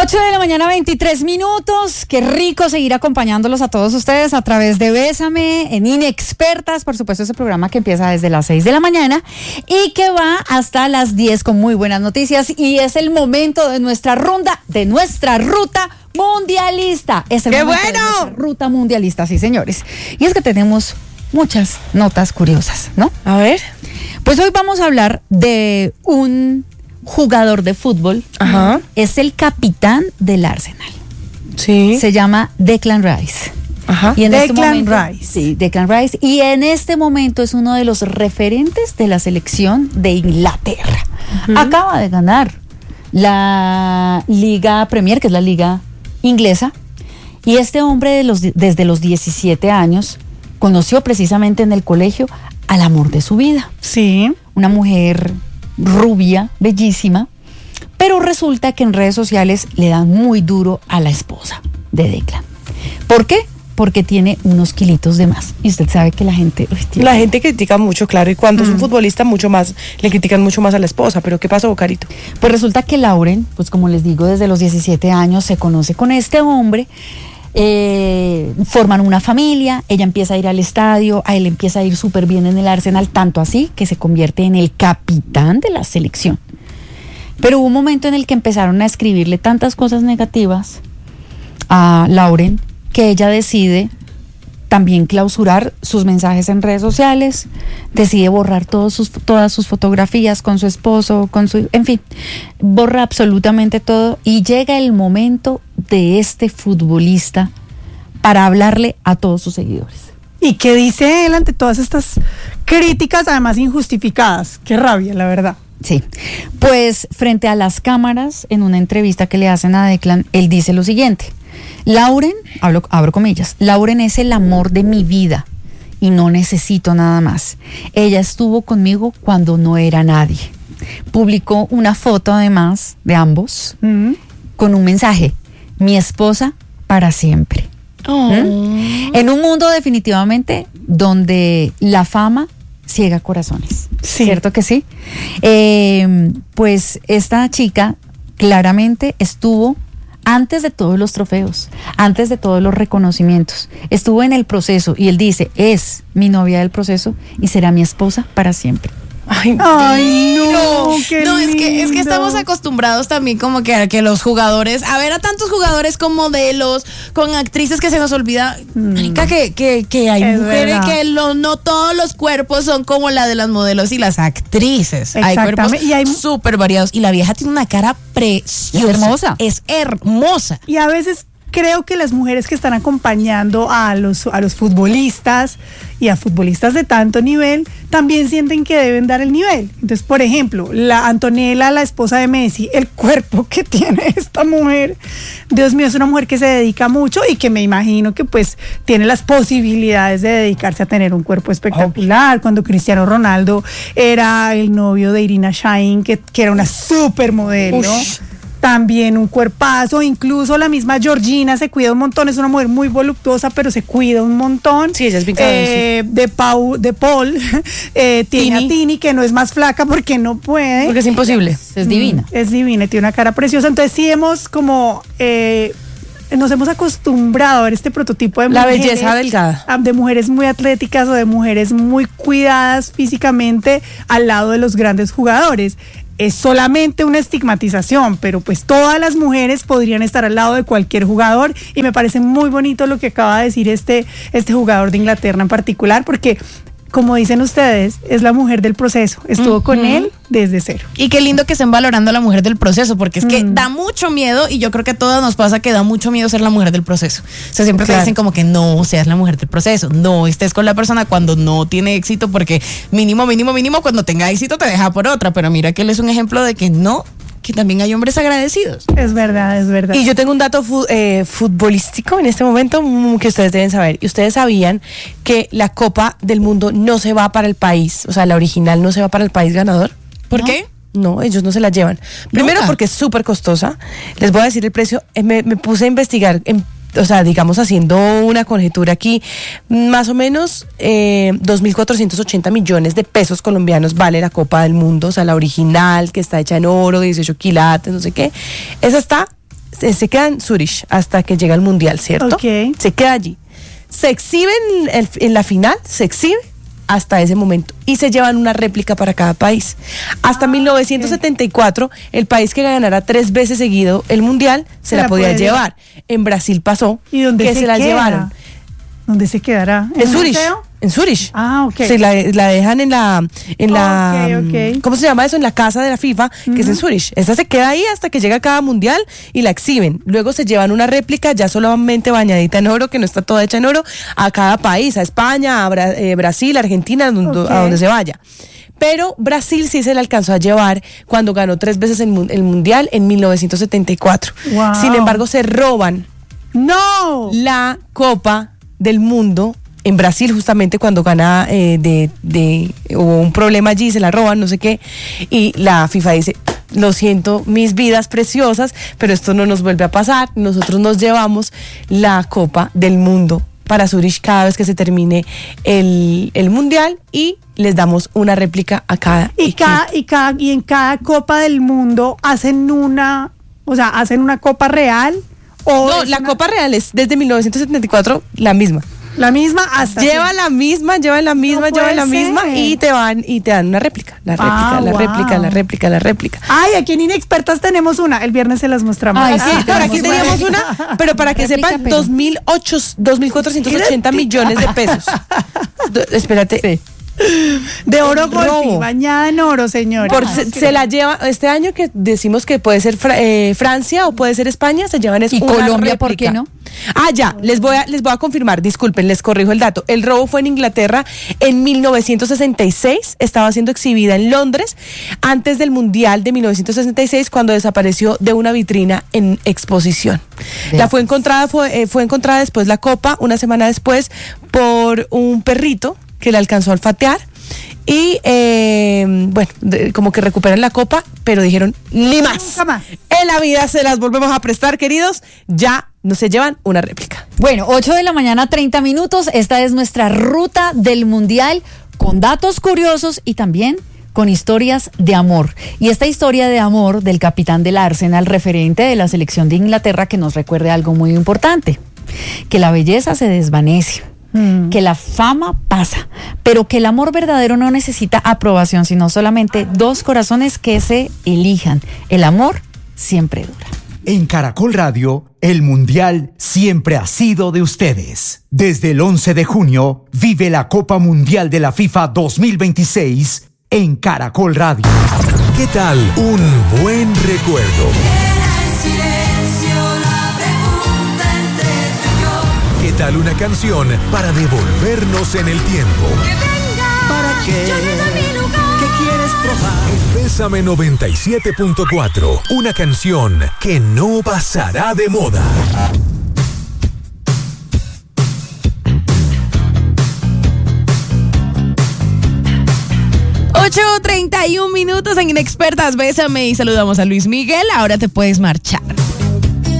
8 de la mañana, 23 minutos. Qué rico seguir acompañándolos a todos ustedes a través de Bésame en Inexpertas. Por supuesto, ese programa que empieza desde las 6 de la mañana y que va hasta las 10 con muy buenas noticias. Y es el momento de nuestra ruta mundialista. Es el momento de nuestra ruta mundialista, sí, señores. Y es que tenemos muchas notas curiosas, ¿no? A ver. Pues hoy vamos a hablar de un jugador de fútbol. Ajá. Es el capitán del Arsenal. Sí. Se llama Declan Rice. Ajá. Y en Declan Rice. Sí, Declan Rice. Y en este momento es uno de los referentes de la selección de Inglaterra. Uh-huh. Acaba de ganar la Liga Premier, que es la liga inglesa. Y este hombre desde los 17 años conoció precisamente en el colegio al amor de su vida. Sí. Una mujer rubia, bellísima, pero resulta que en redes sociales le dan muy duro a la esposa de Declan. ¿Por qué? Porque tiene unos kilitos de más. Y usted sabe que la gente... La gente critica mucho, claro, y cuando es un futbolista mucho más, le critican mucho más a la esposa. ¿Pero qué pasó, Carito? Pues resulta que Lauren, pues como les digo, desde los 17 años se conoce con este hombre. Forman una familia, ella empieza a ir al estadio, a él empieza a ir súper bien en el Arsenal, tanto así que se convierte en el capitán de la selección. Pero hubo un momento en el que empezaron a escribirle tantas cosas negativas a Lauren que ella decide también clausurar sus mensajes en redes sociales, decide borrar todas sus fotografías con su esposo, en fin, borra absolutamente todo y llega el momento de este futbolista para hablarle a todos sus seguidores. ¿Y qué dice él ante todas estas críticas, además injustificadas? Qué rabia, la verdad. Sí, pues frente a las cámaras, en una entrevista que le hacen a Declan, él dice lo siguiente: Lauren, abro comillas, Lauren es el amor de mi vida y no necesito nada más. Ella estuvo conmigo cuando no era nadie. Publicó una foto además de ambos con un mensaje: mi esposa para siempre. En un mundo definitivamente donde la fama ciega corazones. Sí. ¿Cierto que sí? Pues esta chica claramente estuvo antes de todos los trofeos, antes de todos los reconocimientos, estuvo en el proceso y él dice, es mi novia del proceso y será mi esposa para siempre. Ay, no, qué no, es que lindo. estamos acostumbrados también como que a que los jugadores, a ver a tantos jugadores con modelos, con actrices que se nos olvida, marica, que hay Es mujeres verdad. que no todos los cuerpos son como la de las modelos y las actrices. Hay cuerpos Y hay súper variados y la vieja tiene una cara preciosa. Es hermosa. Es hermosa. Y a veces creo que las mujeres que están acompañando a los futbolistas y a futbolistas de tanto nivel también sienten que deben dar el nivel. Entonces, por ejemplo, la Antonella, la esposa de Messi, el cuerpo que tiene esta mujer, Dios mío, es una mujer que se dedica mucho y que me imagino que pues tiene las posibilidades de dedicarse a tener un cuerpo espectacular. Cuando Cristiano Ronaldo era el novio de Irina Shayk, que era una supermodelo. Ush. También un cuerpazo, incluso la misma Georgina se cuida un montón, es una mujer muy voluptuosa, pero se cuida un montón. Sí, ella es bien cabrón, sí. De Paul, tiene a Tini, que no es más flaca porque no puede. Porque es imposible. Es divina. Es divina, tiene una cara preciosa. Entonces sí hemos como... nos hemos acostumbrado a ver este prototipo de La mujeres, belleza delgada. de mujeres muy atléticas o de mujeres muy cuidadas físicamente al lado de los grandes jugadores. Es solamente una estigmatización, pero pues todas las mujeres podrían estar al lado de cualquier jugador y me parece muy bonito lo que acaba de decir este jugador de Inglaterra en particular, porque como dicen ustedes, es la mujer del proceso, estuvo con él desde cero. Y qué lindo que estén valorando a la mujer del proceso, porque es que da mucho miedo, y yo creo que a todas nos pasa que da mucho miedo ser la mujer del proceso. O sea, siempre te dicen como que no seas la mujer del proceso, no estés con la persona cuando no tiene éxito, porque mínimo, cuando tenga éxito te deja por otra, pero mira que él es un ejemplo de que no, que también hay hombres agradecidos. Es verdad, es verdad. Y yo tengo un dato futbolístico en este momento que ustedes deben saber. Y ustedes sabían que la Copa del Mundo no se va para el país, o sea, la original no se va para el país ganador. ¿Por qué? No, ellos no se la llevan. Primero porque es súper costosa. Les voy a decir el precio. Me puse a investigar o sea, digamos, haciendo una conjetura aquí, más o menos 2.480 millones de pesos colombianos vale la Copa del Mundo, o sea, la original, que está hecha en oro, 18 quilates, no sé qué. Esa está se queda en Zurich hasta que llega el Mundial, ¿cierto? Ok. Se queda allí. Se exhibe en la final, se exhibe hasta ese momento y se llevan una réplica para cada país. Hasta 1974, el país que ganara 3 veces seguido el Mundial se la podía llevar. En Brasil pasó ¿Y dónde que se la llevaron. ¿Dónde se quedará? En Zurich. museo? En Zurich. Ah, ok. Se la dejan en la Ok. ¿cómo se llama eso? En la casa de la FIFA, que es en Zurich. Esa se queda ahí hasta que llega cada mundial y la exhiben. Luego se llevan una réplica ya solamente bañadita en oro, que no está toda hecha en oro, a cada país, a España, a Brasil, Argentina, a donde se vaya. Pero Brasil sí se le alcanzó a llevar cuando ganó 3 veces el mundial en 1974. Wow. Sin embargo, se roban ¡No! la Copa del Mundo en Brasil, justamente cuando gana hubo un problema allí, se la roban, no sé qué, y la FIFA dice: lo siento, mis vidas preciosas, pero esto no nos vuelve a pasar. Nosotros nos llevamos la Copa del Mundo para Zurich cada vez que se termine el Mundial y les damos una réplica a cada equipo. Y en cada Copa del Mundo hacen una Copa real. No, la Copa Real es desde 1974 la misma. La misma hasta Lleva la misma y te dan una réplica. La réplica. Ay, aquí en Inexpertas tenemos una. El viernes se las mostramos. Ay, Sí, por aquí teníamos una, pero para que Réplica, sepan, pero- 2.480 millones de pesos. Espérate. De oro Robo. Golfi, bañada en oro, señora. Se la lleva este año, que decimos que puede ser Francia o puede ser España, se llevan ¿Y una Colombia, por réplica. qué no? Ya, les voy a confirmar, disculpen, les corrijo el dato. El robo fue en Inglaterra en 1966, estaba siendo exhibida en Londres antes del Mundial de 1966, cuando desapareció de una vitrina en exposición. Fue encontrada después la copa, una semana después, por un perrito que le alcanzó a olfatear y como que recuperan la copa, pero dijeron: ni más. Nunca más. En la vida se las volvemos a prestar, queridos. Ya no se llevan una réplica. Bueno, 8 de la mañana, 30 minutos. Esta es nuestra ruta del Mundial con datos curiosos y también con historias de amor. Y esta historia de amor del capitán del Arsenal, referente de la selección de Inglaterra, que nos recuerda algo muy importante: que la belleza se desvanece, que la fama pasa, pero que el amor verdadero no necesita aprobación, sino solamente 2 corazones que se elijan. El amor siempre dura. En Caracol Radio, el Mundial siempre ha sido de ustedes. Desde el 11 de junio, vive la Copa Mundial de la FIFA 2026 en Caracol Radio. ¿Qué tal un buen recuerdo? ¿Qué tal una canción para devolvernos en el tiempo? ¿Para qué? ¿Qué quieres probar? Bésame 97.4, una canción que no pasará de moda. Ocho 31 minutos en Inexpertas, Bésame, y saludamos a Luis Miguel. Ahora te puedes marchar.